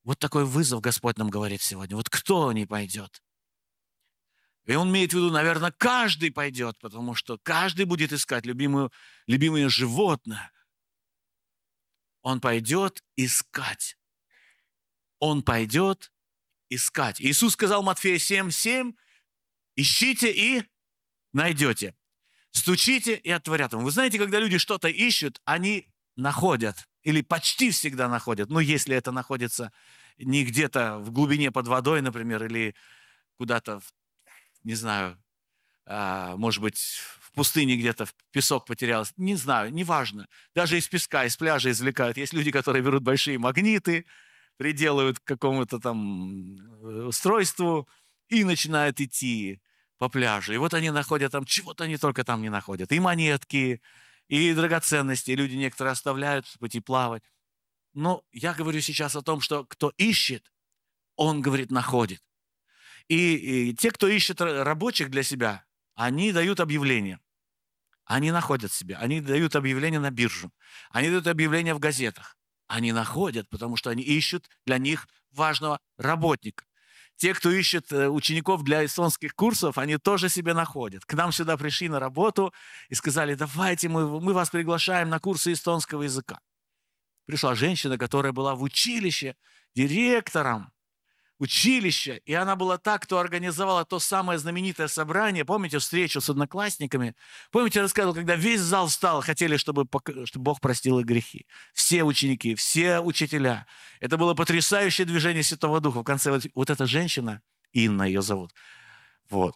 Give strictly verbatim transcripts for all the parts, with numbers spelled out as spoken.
Вот такой вызов Господь нам говорит сегодня. Вот кто не пойдет? И он имеет в виду, наверное, каждый пойдет, потому что каждый будет искать любимую, любимое животное. Он пойдет искать. Он пойдет искать. Иисус сказал Матфея семь семь: ищите и найдете. Стучите и отворят вам. Вы знаете, когда люди что-то ищут, они находят. Или почти всегда находят. Ну, если это находится не где-то в глубине под водой, например, или куда-то, не знаю, может быть, в пустыне где-то в песок потерялось. Не знаю, неважно. Даже из песка, из пляжа извлекают. Есть люди, которые берут большие магниты, приделывают к какому-то там устройству и начинают идти по пляжу. И вот они находят там, чего-то они только там не находят. И монетки, и драгоценности. Люди некоторые оставляют, чтобы идти плавать. Но я говорю сейчас о том, что кто ищет, он, говорит, находит. И, и те, кто ищет рабочих для себя, они дают объявление. Они находят себе. Они дают объявление на биржу. Они дают объявление в газетах. Они находят, потому что они ищут для них важного работника. Те, кто ищет учеников для эстонских курсов, они тоже себе находят. К нам сюда пришли на работу и сказали: давайте, мы, мы вас приглашаем на курсы эстонского языка. Пришла женщина, которая была в училище директором училища, и она была та, кто организовала то самое знаменитое собрание, помните, встречу с одноклассниками? Помните, я рассказывал, когда весь зал встал, хотели, чтобы, чтобы Бог простил их грехи. Все ученики, все учителя. Это было потрясающее движение Святого Духа. В конце вот, вот эта женщина, Инна ее зовут, вот,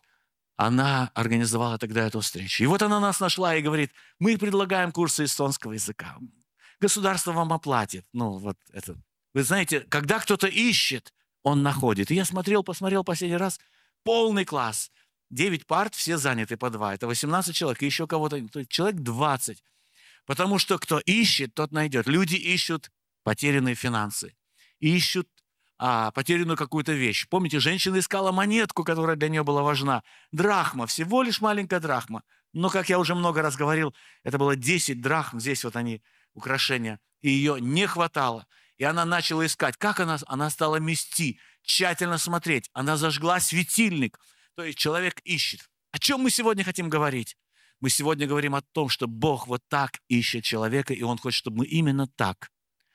она организовала тогда эту встречу. И вот она нас нашла и говорит: мы предлагаем курсы эстонского языка. Государство вам оплатит. Ну, вот это. Вы знаете, когда кто-то ищет, он находит. И я смотрел, посмотрел последний раз, полный класс. девять парт, все заняты по два. Это восемнадцать человек, и еще кого-то, человек двадцать. Потому что кто ищет, тот найдет. Люди ищут потерянные финансы, ищут а, потерянную какую-то вещь. Помните, женщина искала монетку, которая для нее была важна. Драхма, всего лишь маленькая драхма. Но, как я уже много раз говорил, это было десять драхм, здесь вот они, украшения, и ее не хватало. И она начала искать. Как она? Она стала мести, тщательно смотреть. Она зажгла светильник. То есть человек ищет. О чем мы сегодня хотим говорить? Мы сегодня говорим о том, что Бог вот так ищет человека, и Он хочет, чтобы мы именно так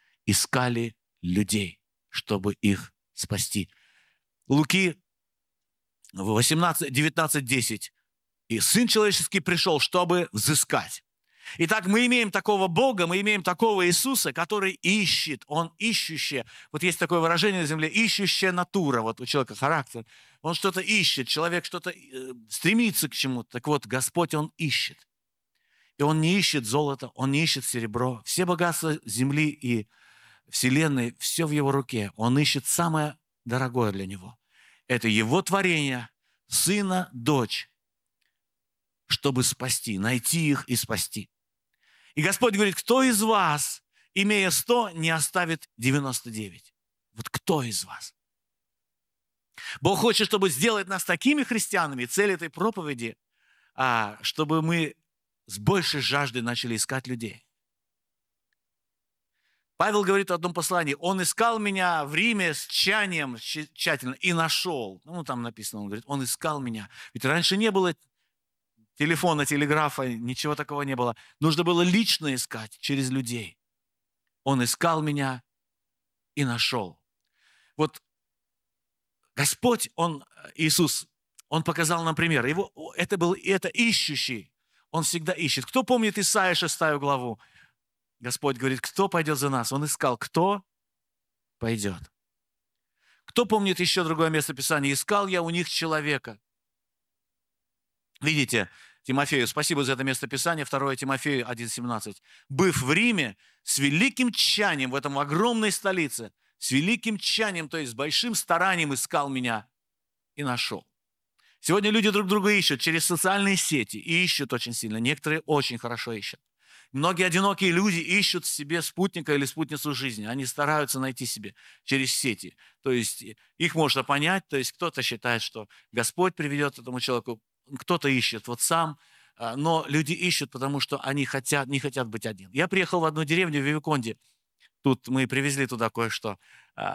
искали людей, чтобы их спасти. Луки восемнадцать, девятнадцать, десять. И Сын Человеческий пришел, чтобы взыскать. Итак, мы имеем такого Бога, мы имеем такого Иисуса, который ищет, Он ищущий. Вот есть такое выражение на земле: ищущая натура, вот у человека характер. Он что-то ищет, человек что-то э, стремится к чему-то. Так вот, Господь, Он ищет. И Он не ищет золото, Он не ищет серебро. Все богатства земли и вселенной, все в Его руке. Он ищет самое дорогое для Него. Это Его творение, сына, дочь, чтобы спасти, найти их и спасти. И Господь говорит: кто из вас, имея сто, не оставит девяносто девять? Вот кто из вас? Бог хочет, чтобы сделать нас такими христианами. Цель этой проповеди, чтобы мы с большей жаждой начали искать людей. Павел говорит в одном послании: он искал меня в Риме с тщанием тщательно и нашел. Ну, там написано, он говорит, он искал меня. Ведь раньше не было телефона, телеграфа, ничего такого не было. Нужно было лично искать через людей. Он искал меня и нашел. Вот Господь, Он, Иисус, Он показал нам пример. Его, это был это ищущий. Он всегда ищет. Кто помнит Исайя шестую главу? Господь говорит: кто пойдет за нас? Он искал, кто пойдет. Кто помнит еще другое место Писания? Искал я у них человека. Видите, Тимофею, спасибо за это место Писания, второе Тимофею один семнадцать. Быв в Риме, с великим тщанием, в этом огромной столице, с великим тщанием, то есть с большим старанием искал меня и нашел. Сегодня люди друг друга ищут через социальные сети, и ищут очень сильно. Некоторые очень хорошо ищут. Многие одинокие люди ищут себе спутника или спутницу жизни. Они стараются найти себе через сети. То есть их можно понять. То есть кто-то считает, что Господь приведет этому человеку. Кто-то ищет вот сам. Но люди ищут, потому что они хотят, не хотят быть один. Я приехал в одну деревню в Вивиконде. Тут мы привезли туда кое-что.